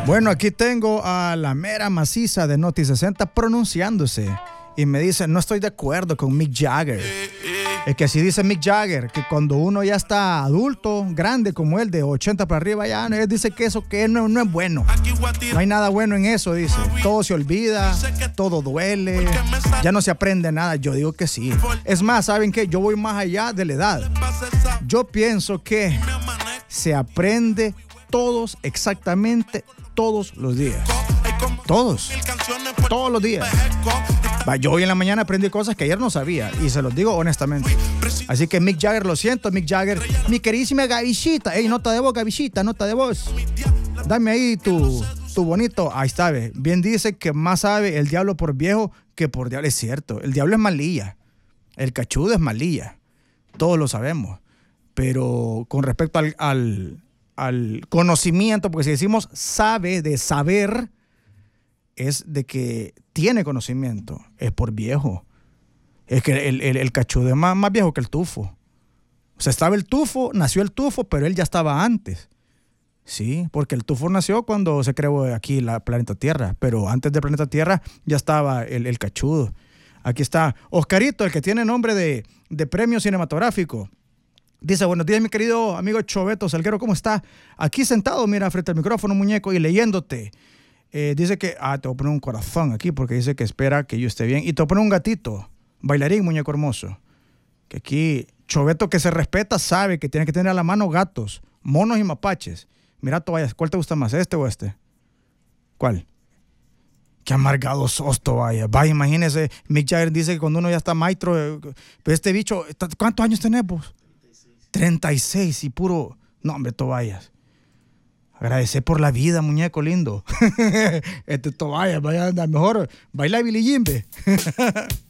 Bueno, aquí tengo a la mera maciza de Noti 60 pronunciándose y me dice, no estoy de acuerdo con Mick Jagger. Es que así dice Mick Jagger, que cuando uno ya está adulto, grande como él, de 80 para arriba, ya él dice que eso que no es bueno. No hay nada bueno en eso, dice. Todo se olvida, todo duele, ya no se aprende nada. Yo digo que sí. Es más, ¿saben qué? Yo voy más allá de la edad. Yo pienso que se aprende todos, exactamente todos los días. Todos los días. Yo hoy en la mañana aprendí cosas que ayer no sabía y se los digo honestamente. Así que Mick Jagger, lo siento, Mick Jagger, mi queridísima Gavichita. Ey, nota de voz, Gavichita, nota de voz. Dame ahí tu bonito. Ahí está, ve. Bien dice que más sabe el diablo por viejo que por diablo. Es cierto, el diablo es malilla. El cachudo es malilla. Todos lo sabemos. Pero con respecto al conocimiento, porque si decimos sabe, de saber, es de que tiene conocimiento, es por viejo. Es que el cachudo es más viejo que el tufo. O sea, estaba el tufo, nació el tufo, pero él ya estaba antes. Sí, porque el tufo nació cuando se creó aquí la planeta Tierra, pero antes del planeta Tierra ya estaba el cachudo. Aquí está Oscarito, el que tiene nombre de premio cinematográfico. Dice, buenos días, mi querido amigo Choveto Salguero, ¿cómo está? Aquí sentado, mira, frente al micrófono, muñeco, y leyéndote. Dice que, te voy a poner un corazón aquí porque dice que espera que yo esté bien. Y te voy a poner un gatito, bailarín, muñeco hermoso. Que aquí, Choveto que se respeta sabe que tiene que tener a la mano gatos, monos y mapaches. Mira, Tobayas, ¿cuál te gusta más, este o este? ¿Cuál? Qué amargado sos, Tobayas. Vaya, imagínese, Mick Jagger dice que cuando uno ya está maestro, pero este bicho, ¿cuántos años tenés vos? 36 y puro... No, hombre, Tobayas. Agradecer por la vida, muñeco lindo. Tobayas, vaya a andar mejor. Baila Billie Jean, ve.